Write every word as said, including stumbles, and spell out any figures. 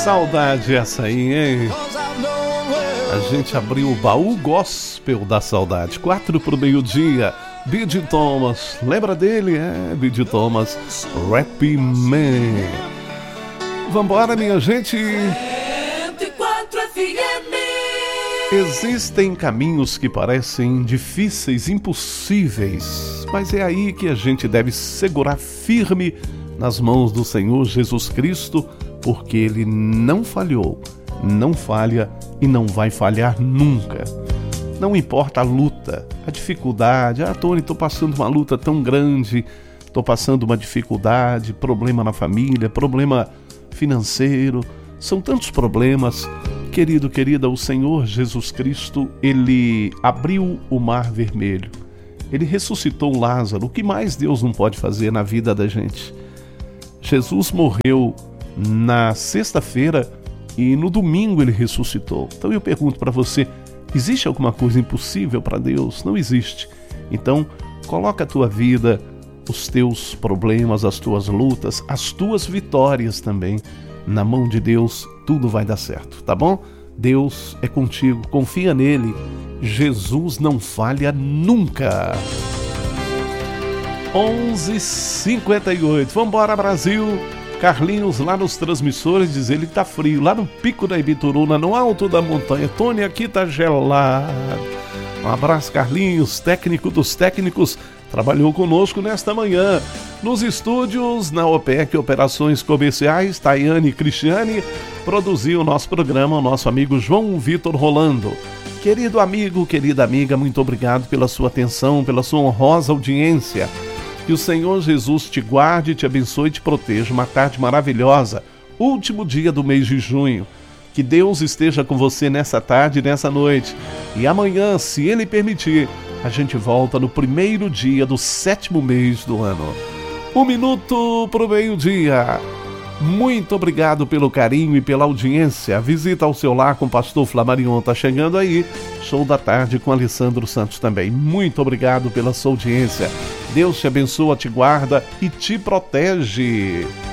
saudade essa aí, hein? A gente abriu o baú gospel da saudade. Quatro pro meio-dia. B J Thomas, lembra dele? É, B J Thomas, Rap Man. Vambora, minha gente. Existem caminhos que parecem difíceis, impossíveis, mas é aí que a gente deve segurar firme nas mãos do Senhor Jesus Cristo, porque Ele não falhou, não falha e não vai falhar nunca. Não importa a luta, a dificuldade. Ah, Tony, estou passando uma luta tão grande, estou passando uma dificuldade, problema na família, problema financeiro, são tantos problemas. Querido, querida, o Senhor Jesus Cristo, Ele abriu o mar vermelho. Ele ressuscitou Lázaro. O que mais Deus não pode fazer na vida da gente? Jesus morreu na sexta-feira e no domingo Ele ressuscitou. Então eu pergunto para você, existe alguma coisa impossível para Deus? Não existe. Então, coloca a tua vida, os teus problemas, as tuas lutas, as tuas vitórias também na mão de Deus, tudo vai dar certo, tá bom? Deus é contigo, confia nele. Jesus não falha nunca. onze e cinquenta e oito, vambora, Brasil. Carlinhos lá nos transmissores diz ele que tá frio, lá no pico da Ibituruna, no alto da montanha. Tony, aqui tá gelado. Um abraço, Carlinhos, técnico dos técnicos, trabalhou conosco nesta manhã. Nos estúdios, na OPEC Operações Comerciais, Tayane e Cristiane, produziu o nosso programa o nosso amigo João Vitor Rolando. Querido amigo, querida amiga, muito obrigado pela sua atenção, pela sua honrosa audiência. Que o Senhor Jesus te guarde, te abençoe e te proteja. Uma tarde maravilhosa, último dia do mês de junho. Que Deus esteja com você nessa tarde e nessa noite. E amanhã, se Ele permitir, a gente volta no primeiro dia do sétimo mês do ano. Um minuto pro meio-dia. Muito obrigado pelo carinho e pela audiência. A visita ao seu lar com o pastor Flamarion tá chegando aí. Show da tarde com Alessandro Santos também. Muito obrigado pela sua audiência. Deus te abençoa, te guarda e te protege.